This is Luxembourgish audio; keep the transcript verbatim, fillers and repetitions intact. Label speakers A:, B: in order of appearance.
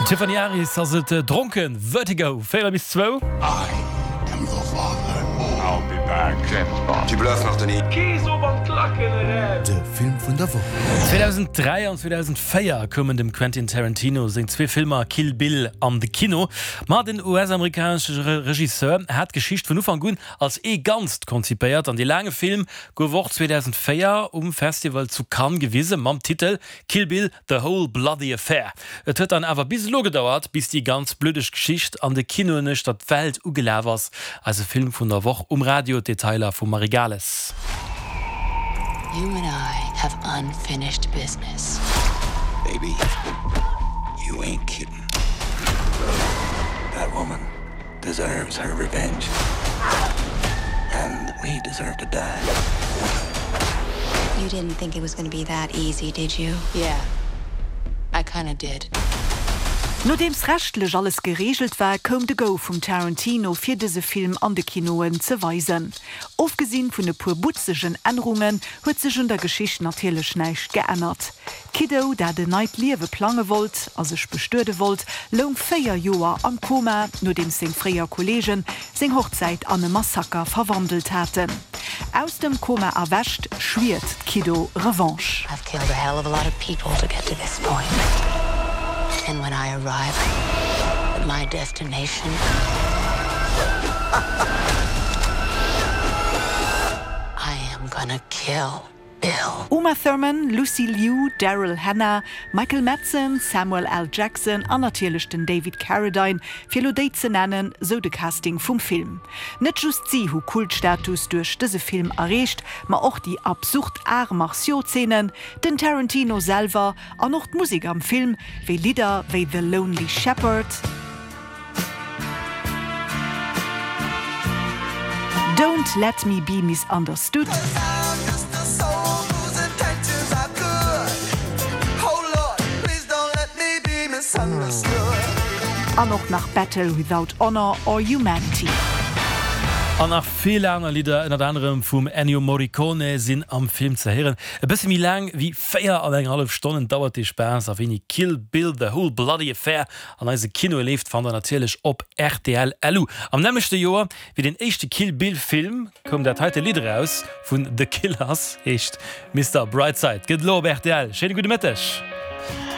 A: Tiffany Harris as het uh, dronken Vertigo Fe bis zwei.
B: I am your father.
C: I'll be back. James Bond.
B: Tu bluffes, Martini.
D: De Film vun der Woche.
A: zweitausenddrei und zweitausendvier kommen dem Quentin Tarantino sind zwei Filmer Kill Bill an de Kino. Ma den U S-amerikanische Re Regisseur hat Geschicht von Anfang an als e ganz konzipiert an die lange Film gewort zweitausendvier um Festival zu Cannes gewesen mam Titel Kill Bill The Whole Bloody Affair. Et hat dann aber bis lo gedauert, bis die ganz blödisch Geschicht an de Kino in Stadt Welt ugelevers als Film von der Woche um Radiodetailer von Marigales.
E: You and I have unfinished business.
B: Baby, you ain't kidding. That woman deserves her revenge. And we deserve to die.
E: You didn't think it was going to be that easy, did you? Yeah, I kind of did.
F: No dems rechtlech alles geregelt war, kom de Go vum Tarantino fir dese Film an de Kinoen ze weisen. Aufgesinn vun de pur butzegen Änderungen huet sech hun der Geschicht natierlech neicht geënnert. Kiddo, der de Neid liewe plange wollt, as sech bestörde wollt, long féier Joer am Koma, no dem seng freier Kollegen seng Hochzeit an e Massaker verwandelt hatten. Aus dem Koma erwäscht, schwiert Kiddo Revanche.
E: I've killed a hell of a lot of people to get to this point. And when I arrive at my destination, I am gonna kill Bill.
F: Uma Thurman, Lucy Liu, Daryl Hannah, Michael Madsen, Samuel L. Jackson an natürlich den David Carradine fir lo déi ze nennen, so de Casting vum Film. Net just sie hu Kultstatus durch dese Film errecht, ma auch die absurd Art-Martio-Szenen, den Tarantino selber an noch d Musik am Film, wie Lieder wie The Lonely Shepherd, Don't Let Me Be Misunderstood, an noch nach Battle Without Honor or Humanity.
A: An nach viel langer Lieder in anderem vum Ennio Morricone sinn am Film zerheren. E bis mi lang wie feier an eng halb Stunden dauert die Spaß a wenn Kill Bill The Whole Bloody Affair an eise Kino lebt van der natürlich op R T L L U. Am nämlichste Joer wie den echte Kill Bill Film kommt der heute Lieder raus vun The Killers echt Mister Brightside. Get lo R T L. Schöne gute Mittag.